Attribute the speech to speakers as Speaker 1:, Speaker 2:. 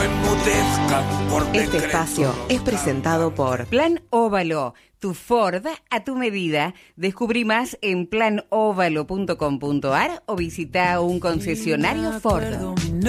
Speaker 1: enmudezcan por
Speaker 2: Este
Speaker 1: decreto.
Speaker 2: espacio es presentado por Plan Óvalo, tu Ford a tu medida. Descubrí más en planovalo.com.ar o visita un concesionario Ford.